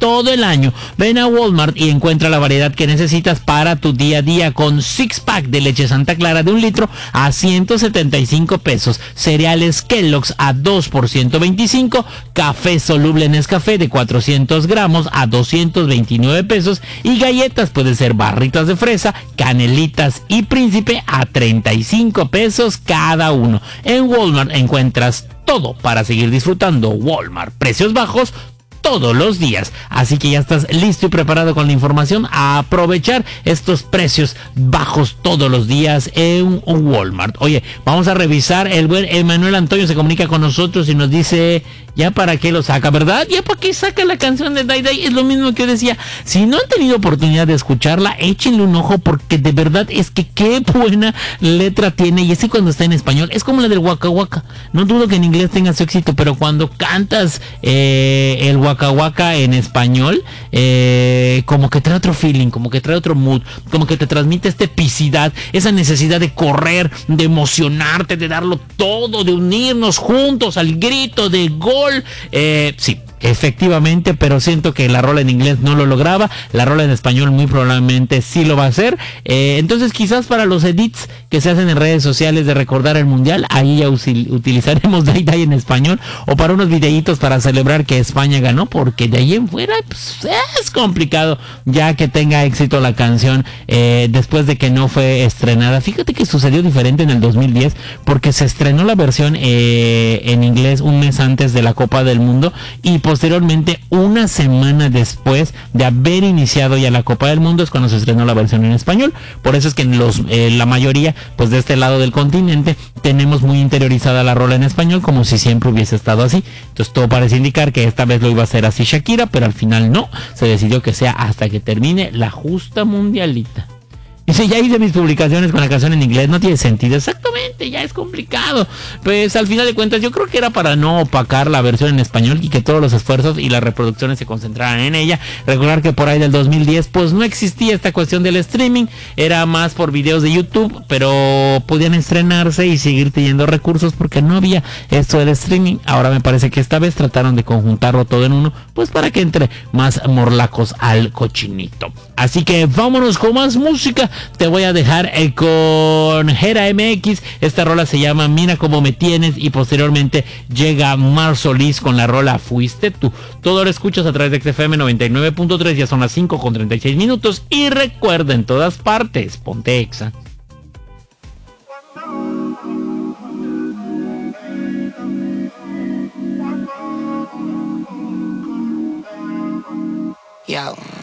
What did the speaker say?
todo el año. Ven a Walmart y encuentra la variedad que necesitas para tu día a día con 6-pack de leche Santa Clara de 1 litro a 175 pesos. Cereales Kellogg's a 2 por 125. Café soluble Nescafé de 400 gramos a 229 pesos. Y galletas, puede ser barritas de fresa, canelitas y príncipe a 35 pesos cada uno. En Walmart encuentras todo para seguir disfrutando. Walmart, precios bajos todos los días. Así que ya estás listo y preparado con la información a aprovechar estos precios bajos todos los días en Walmart. Oye, vamos a revisar. El buen Emanuel Antonio se comunica con nosotros y nos dice: ¿ya para qué lo saca, verdad? ¿Ya para qué saca la canción de Day Day? Es lo mismo que yo decía. Si no han tenido oportunidad de escucharla, échenle un ojo, porque de verdad es que qué buena letra tiene. Y ese cuando está en español es como la del Waka Waka. No dudo que en inglés tenga su éxito, pero cuando cantas el Waka Waka en español, como que trae otro feeling, como que trae otro mood, como que te transmite esta epicidad, esa necesidad de correr, de emocionarte, de darlo todo, de unirnos juntos al grito de gol. Sí, efectivamente, pero siento que la rola en inglés no lo lograba. La rola en español muy probablemente sí lo va a hacer. Entonces quizás para los edits que se hacen en redes sociales de recordar el mundial, ahí ya utilizaremos Day Day en español, o para unos videitos para celebrar que España ganó, porque de ahí en fuera pues, es complicado ya que tenga éxito la canción después de que no fue estrenada. Fíjate que sucedió diferente en el 2010, porque se estrenó la versión en inglés un mes antes de la Copa del Mundo, y posteriormente, una semana después de haber iniciado ya la Copa del Mundo, es cuando se estrenó la versión en español. Por eso es que la mayoría, pues de este lado del continente, tenemos muy interiorizada la rola en español, como si siempre hubiese estado así. Entonces todo parece indicar que esta vez lo iba a hacer así Shakira, pero al final no, se decidió que sea hasta que termine la justa mundialita. Dice: ya hice mis publicaciones con la canción en inglés, no tiene sentido. Exactamente, ya es complicado. Pues al final de cuentas yo creo que era para no opacar la versión en español y que todos los esfuerzos y las reproducciones se concentraran en ella. Recordar que por ahí del 2010 pues no existía esta cuestión del streaming, era más por videos de YouTube, pero podían estrenarse y seguir teniendo recursos porque no había esto del streaming. Ahora me parece que esta vez trataron de conjuntarlo todo en uno, pues para que entre más morlacos al cochinito. Así que vámonos con más música. Te voy a dejar con Jera MX. Esta rola se llama Mira Cómo Me Tienes, y posteriormente llega Mar Solís con la rola Fuiste Tú. Todo lo escuchas a través de XFM 99.3. Ya son las 5:36 minutos. Y recuerda, en todas partes, ponte Exa. Yo.